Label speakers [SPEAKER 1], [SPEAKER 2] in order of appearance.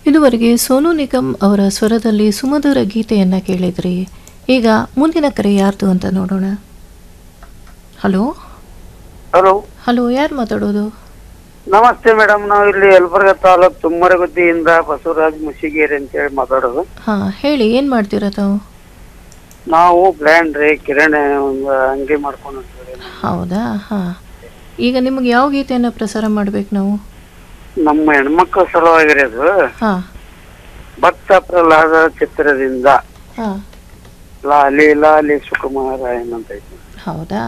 [SPEAKER 1] ಇದುವರೆಗೆ ಸೋನು ನಿಗಮ್ ಅವರ ಸ್ವರದಲ್ಲಿ ಸುಮಧುರ ಗೀತೆಯನ್ನು ಕೇಳಿದ್ರಿ. ಈಗ ಮುಂದಿನ ಕರೆ ಯಾರ್ದು ಅಂತ ನೋಡೋಣ. ಹಲೋ
[SPEAKER 2] ಹಲೋ
[SPEAKER 1] ಹಲೋ, ಯಾರು ಮಾತಾಡೋದು?
[SPEAKER 2] ನಮಸ್ತೆ ಮೇಡಮ್, ನಾವು ಇಲ್ಲಿ ಯಲಬುರ್ಗಾ ತಾಲೂಕ್ ತುಮ್ಮರಗುದ್ದಿಯಿಂದ ಬಸವರಾಜ್ ಮುಷಿಗೇರಿ ಅಂತ ಹೇಳಿ ಮಾತಾಡೋದು.
[SPEAKER 1] ಹಾ, ಹೇಳಿ, ಏನ್ ಮಾಡ್ತೀರಾ ತಾವು?
[SPEAKER 2] ನಾವು ಬ್ರ್ಯಾಂಡ್ ರೀ, ಕಿರಾಣಿ ಒಂದು ಅಂಗಡಿ ಮಾಡ್ಕೊಂಡು.
[SPEAKER 1] ಹೌದಾ? ಹಾ, ಈಗ ನಿಮ್ಗೆ ಯಾವ ಗೀತೆಯನ್ನು ಪ್ರಸಾರ ಮಾಡ್ಬೇಕು ನಾವು?
[SPEAKER 2] ನಮ್ಮ ಹೆಣ್ಮಕ್ಳ ಸಲುವಾಗಿ ಅದು
[SPEAKER 1] ಹಾ,
[SPEAKER 2] ಭಕ್ತ ಪ್ರಹ್ಲಾದ ಚಿತ್ರದಿಂದ
[SPEAKER 1] ಹಾ,
[SPEAKER 2] ಲಾಲಿ ಲಾಲಿ ಸುಕುಮಾರ ಏನಂತ ಐತಿ.
[SPEAKER 1] ಹೌದಾ?